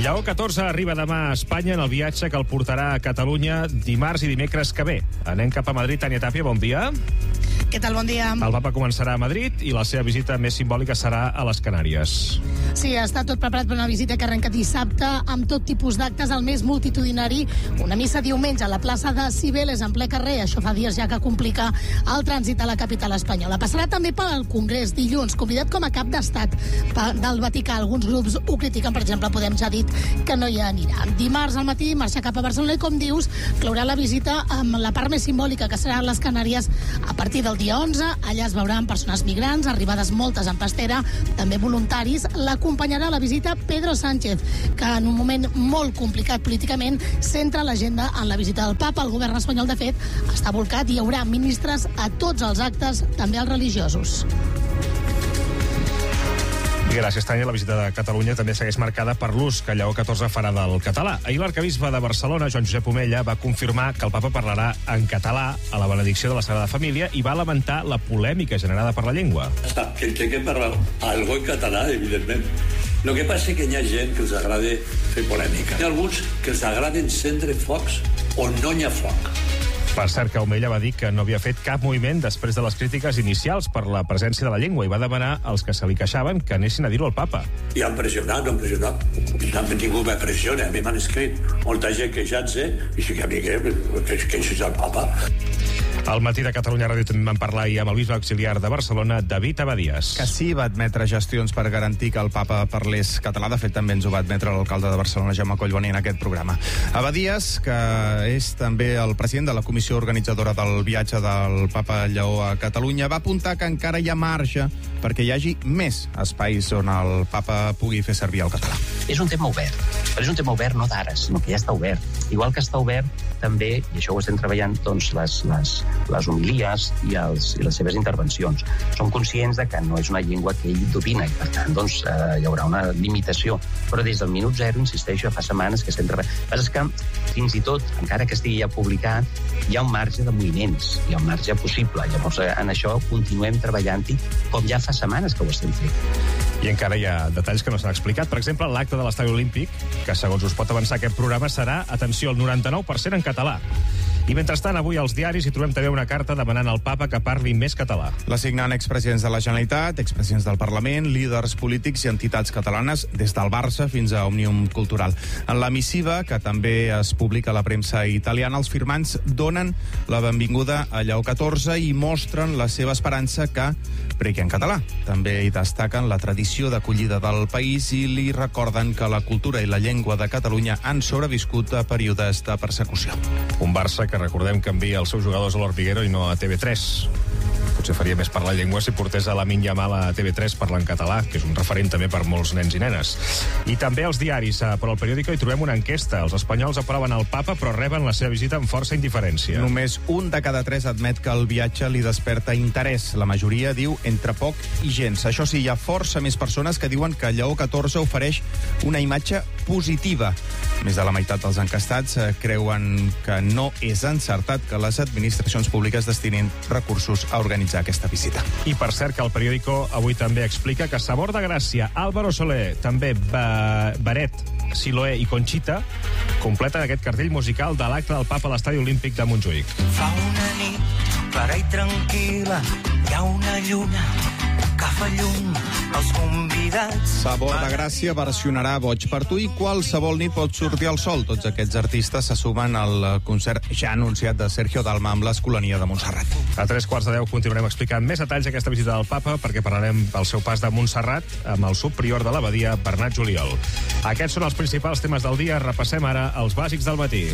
Lleó XIV arriba demà a Espanya en el viatge que el portarà a Catalunya dimarts i dimecres que ve. Anem cap a Madrid. Tània Tàpia, bon dia. Què tal? Bon dia. El papa començarà a Madrid i la seva visita més simbòlica serà a les Canàries. Sí, està tot preparat per una visita que arrenca dissabte amb tot tipus d'actes, el més multitudinari. Una missa diumenge a la plaça de Cibeles en ple carrer. Això fa dies ja que complica el trànsit a la capital espanyola. Passarà també pel Congrés dilluns, convidat com a cap d'estat del Vaticà. Alguns grups ho critiquen, per exemple, Podem ja ha dit que no hi anirà. Dimarts al matí marxa cap a Barcelona i, com dius, clourà la visita amb la part més simbòlica, que serà a les Canàries a partir del dia 11. Allà es veuran persones migrants, arribades moltes en pastera, també voluntaris. L'acompanyarà a la visita Pedro Sánchez, que en un moment molt complicat políticament centra l'agenda en la visita del papa. El govern espanyol, de fet, està volcat i hi haurà ministres a tots els actes, també els religiosos. Gràcies, Tània. La visita de Catalunya també segueix marcada per l'ús que Lleó XIV farà del català. Ahir l'arquebisbe de Barcelona, Joan Josep Omella, va confirmar que el papa parlarà en català a la benedicció de la Sagrada Família i va lamentar la polèmica generada per la llengua. Que té que parlar algo en català, evidentment. El que passa és que hi ha gent que els agrada fer polèmica. Hi ha alguns que els agrada encendre focs on no hi ha foc. Per cert, que Omella va dir que no havia fet cap moviment després de les crítiques inicials per la presència de la llengua i va demanar als que se li queixaven que anessin a dir-ho al papa. I han pressionat. Ningú me pressiona. A mi m'han escrit molta gent queixant-se i sí que a mi que és el papa. Al matí de Catalunya Ràdio també van parlar ahir amb el bisbe auxiliar de Barcelona, David Abadías. Que sí va admetre gestions per garantir que el papa parlés català. De fet, també ens ho va admetre l'alcalde de Barcelona, Jaume Collboni, en aquest programa. Abadías, que és també el president de la comissió organitzadora del viatge del papa Lleó a Catalunya, va apuntar que encara hi ha marge perquè hi hagi més espais on el papa pugui fer servir el català. És un tema obert, però és un tema obert no d'ara, sinó que ja està obert. Igual que està obert també, i això ho estem treballant, doncs, les homilies i les seves intervencions. Som conscients de que no és una llengua que ell domina i, per tant, doncs, hi haurà una limitació. Però des del minut zero, insisteixo, fa setmanes que estem treballant. El que passa és que, fins i tot, encara que estigui ja publicat, hi ha un marge de moviments, hi ha un marge possible. Llavors, en això continuem treballant-hi, com ja fa setmanes que ho estem fent. I encara hi ha detalls que no s'han explicat. Per exemple, l'acte de l'Estadi Olímpic, que segons us pot avançar aquest programa, serà, atenció, el 99% en català. I mentrestant, avui als diaris hi trobem també una carta demanant al papa que parli més català. La signen expresidents de la Generalitat, expresidents del Parlament, líders polítics i entitats catalanes, des del Barça fins a Òmnium Cultural. En la missiva, que també es publica a la premsa italiana, els firmants donen la benvinguda a Lleó XIV i mostren la seva esperança que pregui en català. També hi destaquen la tradició d'acollida del país i li recorden que la cultura i la llengua de Catalunya han sobreviscut a períodes de persecució. Un Barça que recordem que envia els seus jugadors a l'Ortiguero i no a TV3. Potser faria més per la llengua si portés a Lamine Yamal a TV3 parlant català, que és un referent també per molts nens i nenes. I també als diaris, però al periòdico hi trobem una enquesta. Els espanyols aproven el papa però reben la seva visita amb força indiferència. Només un de cada 3 admet que el viatge li desperta interès. La majoria diu entre poc i gens. Això sí, hi ha força més persones que diuen que Lleó XIV ofereix una imatge positiva. Més de la meitat dels enquestats creuen que no és encertat que les administracions públiques destinin recursos a organitzar aquesta visita. I per cert que el periòdico avui també explica que Sabor de Gràcia, Álvaro Soler, també Beret, Siloé i Conxita completen aquest cartell musical de l'acte del papa a l'Estadi Olímpic de Montjuïc. Fa una nit clara i tranquil·la, hi ha una lluna que fa llum als convidats. Sabor de Gràcia versionarà Boig per tu i Qualsevol nit pot sortir al sol. Tots aquests artistes se sumen al concert ja anunciat de Sergio Dalma amb l'Escolania de Montserrat. A 9:45 continuarem explicant més detalls d'aquesta visita del papa perquè parlarem del seu pas de Montserrat amb el subprior de l'abadia, Bernat Juliol. Aquests són els principals temes del dia. Repassem ara els bàsics del matí.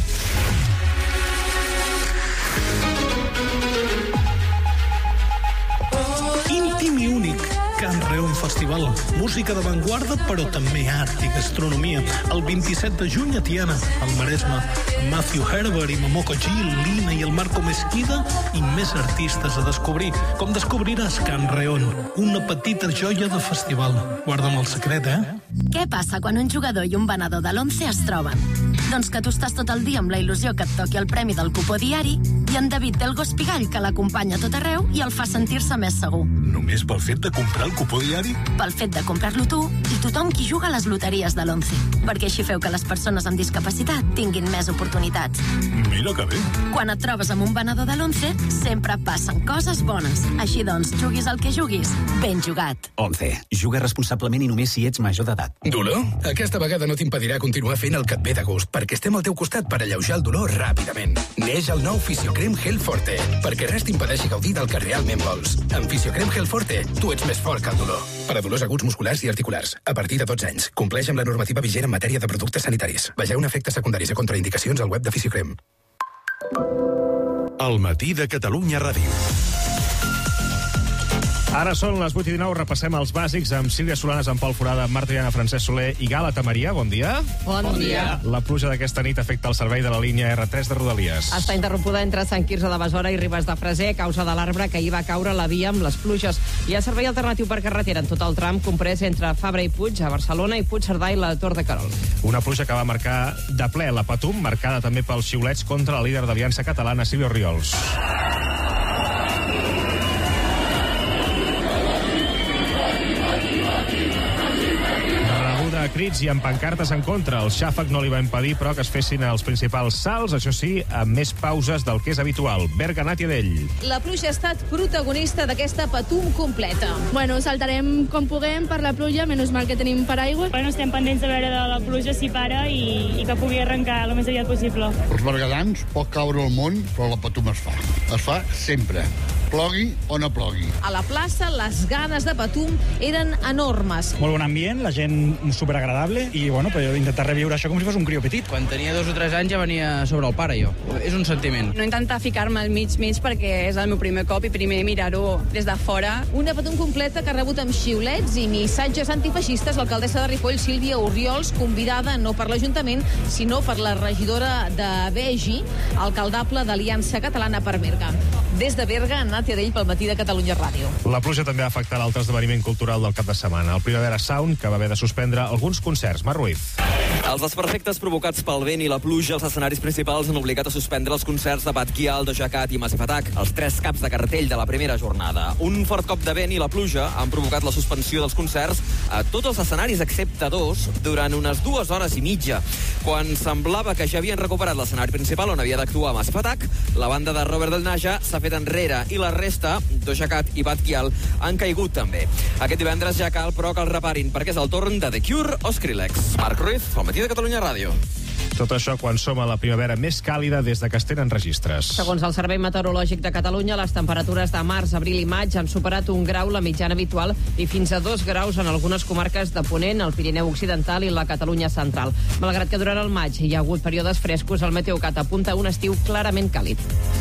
Íntim i únic. Can Reon Festival. Música d'avantguarda, però també art i gastronomia. El 27 de juny a Tiana, al Maresme. Matthew Herbert i Momoko G, Lina i el Marco Mesquida i més artistes a descobrir. Com descobriràs Can Reon, una petita joia de festival. Guarda'm el secret, Què passa quan un jugador i un venedor de l'11 es troben? Doncs que tu estàs tot el dia amb la il·lusió que et toqui el premi del cupó diari I en David té el gos pigall que l'acompanya a tot arreu i el fa sentir-se més segur. Només pel fet de comprar el cupó diari? Pel fet de comprar-lo tu i tothom qui juga a les loteries de l'11. Perquè així feu que les persones amb discapacitat tinguin més oportunitats. Mira que bé. Quan et trobes amb un venedor de l'11, sempre passen coses bones. Així doncs, juguis el que juguis, ben jugat. 11. Juga responsablement i només si ets major d'edat. Dolor? Aquesta vegada no t'impedirà continuar fent el que et ve de gust, perquè estem al teu costat per alleujar el dolor ràpidament. Neix el nou Fisiocrem Gel Forte, perquè res t'impedeixi gaudir del que realment vols. Amb Fisiocrem Gel Forte, tu ets més fort que el dolor. Per a dolors aguts musculars i articulars, a partir de 12 anys. Compleix amb la normativa vigent en matèria de productes sanitaris. Vegeu efectes secundaris i contraindicacions al web de Fisiocrem. El matí de Catalunya Ràdio. Ara són les 8:19, repassem els bàsics amb Sílvia Solanes, amb Pol Forada, Marta Diana, Francesc Soler i Gàlata Maria. Bon dia. Bon dia. La pluja d'aquesta nit afecta el servei de la línia R3 de Rodalies. Està interrompuda entre Sant Quirze de Besora i Ribes de Freser a causa de l'arbre que hi va caure a la via amb les pluges. Hi ha servei alternatiu per carretera en tot el tram comprès entre Fabra i Puig, a Barcelona, i Puigcerdà i la Tor de Querol. Una pluja que va marcar de ple la Patum, marcada també pels xiulets contra el líder d'Aliança Catalana, Silvio Oriols. A crits i amb pancartes en contra. El xàfec no li va impedir, però, que es fessin els principals salts, això sí, amb més pauses del que és habitual. Berga Nàtiadell. La pluja ha estat protagonista d'aquesta Patum completa. Bueno, saltarem com puguem per la pluja, menys mal que tenim paraigua. Bueno, estem pendents de veure de la pluja si para i que pugui arrencar el més aviat possible. Els berguedans pot caure el món, però la Patum es fa. Es fa sempre. Plogui o no plogui. A la plaça, les ganes de Patum eren enormes. Molt bon ambient, la gent superagradable i, bueno, però intentar reviure això com si fos un crió petit. Quan tenia 2 o 3 anys ja venia sobre el pare, jo. És un sentiment. No intentar ficar-me al mig perquè és el meu primer cop i primer mirar-ho des de fora. Una Patum completa que ha rebut amb xiulets i missatges antifeixistes l'alcaldessa de Ripoll, Sílvia Oriols, convidada no per l'Ajuntament, sinó per la regidora de Begi, alcaldable d'Aliança Catalana per Berga. Des de Berga, Nàtia Dell pel matí de Catalunya Ràdio. La pluja també va afectar l'altre esdeveniment cultural del cap de setmana, el Primavera Sound, que va haver de suspendre alguns concerts. Mar Ruiz. Els desperfectes provocats pel vent i la pluja als escenaris principals han obligat a suspendre els concerts de Batquial, Doja Cat i Massive Attack, els 3 caps de cartell de la primera jornada. Un fort cop de vent i la pluja han provocat la suspensió dels concerts a tots els escenaris excepte 2 durant unes 2 hores i mitja. Quan semblava que ja havien recuperat l'escenari principal on havia d'actuar Massive Attack, la banda de Robert Del Naja s'ha fet enrere i la resta, Doja Cat i Batquial, han caigut també. Aquest divendres ja cal, però, que el reparin, perquè és el torn de The Cure o Skrillex. Marc Ruiz, al matí de Catalunya Ràdio. Tot això quan som a la primavera més càlida des de que es tenen registres. Segons el Servei Meteorològic de Catalunya, les temperatures de març, abril i maig han superat 1 grau la mitjana habitual i fins a 2 graus en algunes comarques de Ponent, el Pirineu Occidental i la Catalunya Central. Malgrat que durant el maig hi ha hagut períodes frescos, el Meteocat apunta a un estiu clarament càlid.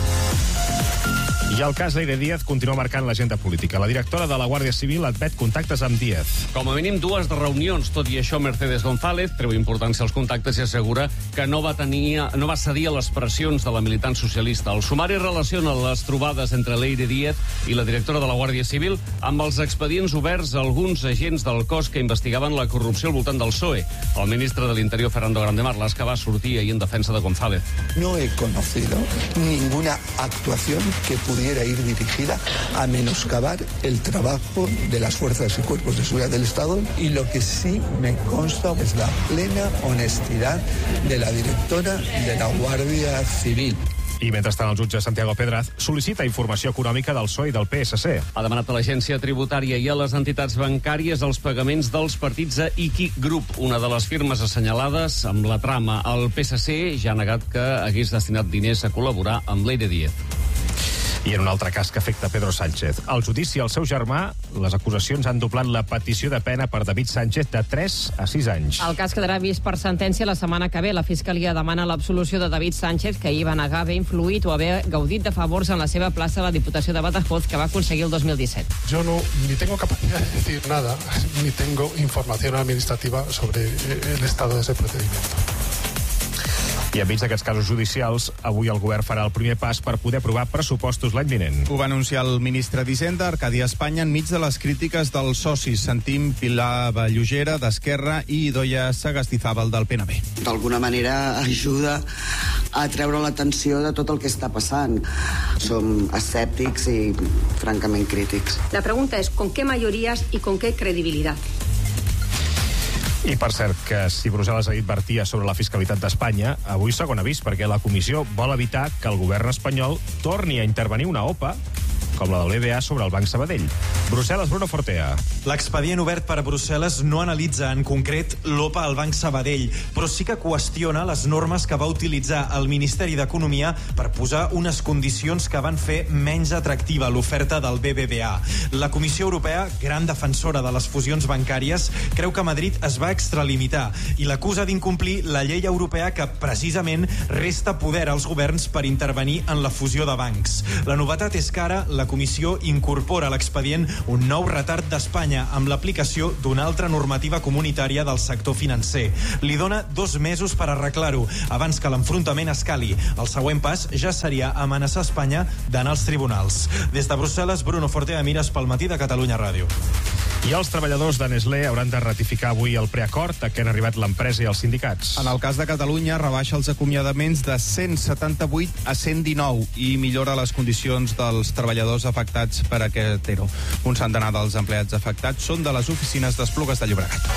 I el cas Leire Díaz continua marcant l'agenda política. La directora de la Guàrdia Civil admet contactes amb Díaz. Com a mínim 2 de reunions. Tot i això, Mercedes González treu importància als contactes i assegura que no va cedir a les pressions de la militant socialista. El sumari relaciona les trobades entre Leire Díaz i la directora de la Guàrdia Civil amb els expedients oberts a alguns agents del cos que investigaven la corrupció al voltant del PSOE. El ministre de l'Interior, Fernando Grande Marlaska, va sortir ahir en defensa de González. No he conocido ninguna actuación que pudiera ir dirigida a menoscabar el trabajo de las fuerzas y cuerpos de seguridad del Estado, y lo que sí me consta es la plena honestidad de la directora de la Guàrdia Civil. I mentrestant, el jutge Santiago Pedraz sol·licita informació econòmica del PSOE i del PSC. Ha demanat a l'agència tributària i a les entitats bancàries els pagaments dels partits a Iki Group, una de les firmes assenyalades amb la trama. El PSC ja ha negat que hagués destinat diners a col·laborar amb Leire Díaz. I en un altre cas que afecta Pedro Sánchez. Al judici al seu germà, les acusacions han doblat la petició de pena per David Sánchez de 3 a 6 anys. El cas quedarà vist per sentència la setmana que ve. La Fiscalia demana l'absolució de David Sánchez, que ahir va negar haver influït o haver gaudit de favors en la seva plaça a la Diputació de Badajoz, que va aconseguir el 2017. Yo no ni tengo capacidad de decir nada, ni tengo información administrativa sobre el estado de ese procedimiento. I enmig d'aquests casos judicials, avui el govern farà el primer pas per poder aprovar pressupostos l'any vinent. Ho va anunciar el ministre d'Hisenda, Arcadi Espanya, enmig de les crítiques dels socis. Sentim Pilar Vallugera, d'Esquerra, i Idoia Sagastizábal, del PNB. D'alguna manera ajuda a treure l'atenció de tot el que està passant. Som escèptics i francament crítics. La pregunta es ¿con qué mayorías y con qué credibilidad? I per cert, que si Brussel·les advertia sobre la fiscalitat d'Espanya, avui segon avís, perquè la comissió vol evitar que el govern espanyol torni a intervenir una OPA com la del BBVA sobre el Banc Sabadell. Brussel·les, Bruno Fortea. L'expedient obert per Brussel·les no analitza en concret l'OPA al Banc Sabadell, però sí que qüestiona les normes que va utilitzar el Ministeri d'Economia per posar unes condicions que van fer menys atractiva l'oferta del BBVA. La Comissió Europea, gran defensora de les fusions bancàries, creu que Madrid es va extralimitar i l'acusa d'incomplir la llei europea que precisament resta poder als governs per intervenir en la fusió de bancs. La novetat és que ara la Comissió incorpora a l'expedient un nou retard d'Espanya amb l'aplicació d'una altra normativa comunitària del sector financer. Li dona 2 mesos per arreglar-ho, abans que l'enfrontament escali. El següent pas ja seria amenaçar Espanya d'anar als tribunals. Des de Brussel·les, Bruno Fortea, Mires pel Matí de Catalunya Ràdio. I els treballadors de Nestlé hauran de ratificar avui el preacord a què han arribat l'empresa i els sindicats. En el cas de Catalunya, rebaixa els acomiadaments de 178 a 119 i millora les condicions dels treballadors afectats per aquest ERO. Un centenar dels empleats afectats són de les oficines d'Esplugues de Llobregat.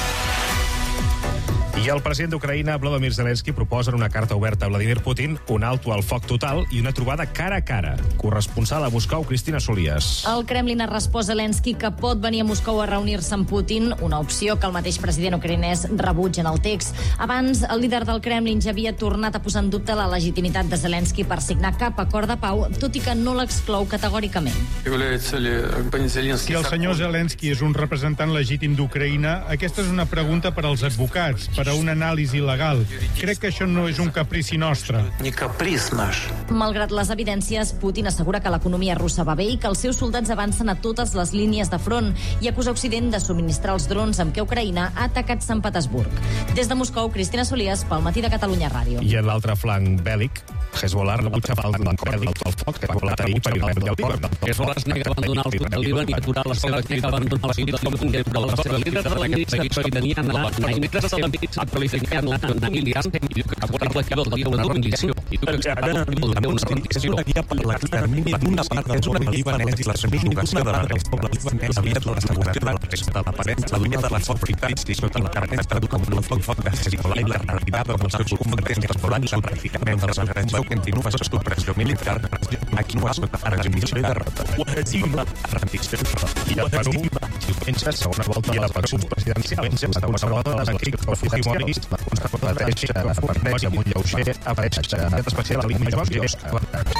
I el president d'Ucraïna, Volodymyr Zelensky, proposa en una carta oberta a Vladimir Putin un alto al foc total i una trobada cara a cara. Corresponsal a Moscou, Cristina Solies. El Kremlin ha respost a Zelensky que pot venir a Moscou a reunir-se amb Putin, una opció que el mateix president ucraïnès rebutja en el text. Abans, el líder del Kremlin ja havia tornat a posar en dubte la legitimitat de Zelensky per signar cap acord de pau, tot i que no l'exclou categòricament. Si el senyor Zelensky és un representant legítim d'Ucraïna, aquesta és una pregunta per als advocats, per a una anàlisi legal. Crec que això no és un caprici nostre. Malgrat les evidències, Putin assegura que l'economia russa va bé i que els seus soldats avancen a totes les línies de front i acusa Occident de subministrar els drons amb què Ucraïna ha atacat Sant Petersburg. Des de Moscou, Cristina Solies, pel Matí de Catalunya Ràdio. I en l'altre flanc bèl·lic, Hezbollah rebutja l'acord del foc que va volar ahir per Israel i el Líban. Hezbollah es nega a abandonar el sud del Líban i aturar la seva nega a abandonar la Síria de la seva líder de la milícia iraniana, mentre l'àmbit prolificant la militar i diu que aportar l'equip del dia una rendició i diu que una rendició per l'extermini d'una part del poble libanès i la subjugació de la resta del libanès aviat l'asseguració de la resta de l'aparença d'una de les autoritats i sota la carnesta com el foc de Hezbollah i la realitat dels seus combatents Hezbollah i pràcticament de les organitzacions continua sota pressió militar continua sota rendició i derrota. I el Perú, diumenge, segona volta de les eleccions presidencials, la segona volta de les eleccions Fujimori, la conseqüència de la Farnès amb un lleuger apareix en especial a l'Igna Biosca.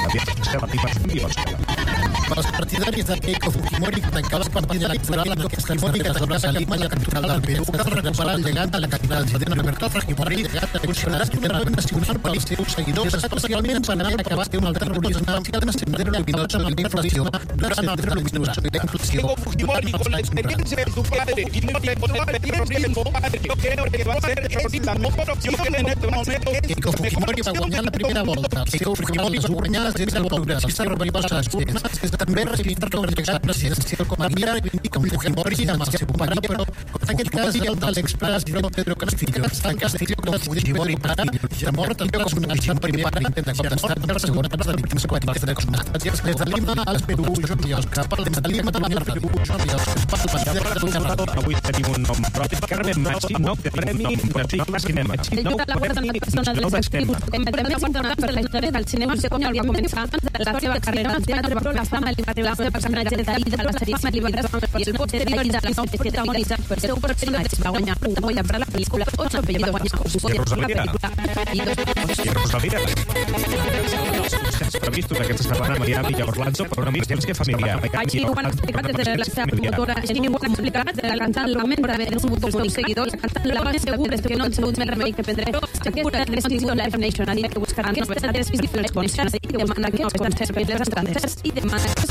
Els partidaris de Keiko Fujimori tancaven la campanya electoral amb que Fujimori que es abraça a Lima i la capital del Perú cal recuperar el llegat de la capital de Alberto Fujimori llegat que funcionarà primerament nacional per als seus seguidors especialment en penal que va ser un altre terrorisme que ha de mantenir la vida amb la inflació durant el terrorisme i la inflació. Fujimori con la experiencia de su padre y no le podrá el terrorismo, yo creo que va a ser terrorista, no por opción en este momento. Keiko Fujimori va guanyar la primera volta. El seu Fujimori va guanyar les eleccions del Congrés. El seu Ribas que també recibint per la presidencial com a guia reivindica un Fujimori amb la seva companyia, però en aquest cas hi ha el de l'expresident Pedro Castillo. En Castillo com Fujimori para i la mort també com una visió primer per intent de cop d'estat per la segona per les víctimes aquàtiques de cosmats. Des de Lima als Perú, Jordiós, cap al de Lima també al Perú, Jordiós, cap al de avui tenim un nom propi, Carmen Machi, no de premi de cinema. La guarda de la persona dels escrits que premi guardonat per la història del cinema se com hauria començat de la seva carrera al teatre per la fama i la seva personatge de Dalí de l'asserisme llibres i el poder de la que protagonitzat per seu personatge va guanyar un Goya per la pel·lícula 8 apellido guanyar i Rosalía previstos aquesta setmana a Maria Villa Orlando per una emergència familiar. Així ho van explicar des de la seva promotora Jenny Moore explicat de la cantant la membre de un grup de seguidors cantant la base segures que no han sigut més remei que prendre aquesta decisió Live Nation ha dit que buscaran aquestes tres visibles coneixences i demana que no estan fent les estrandes i demana que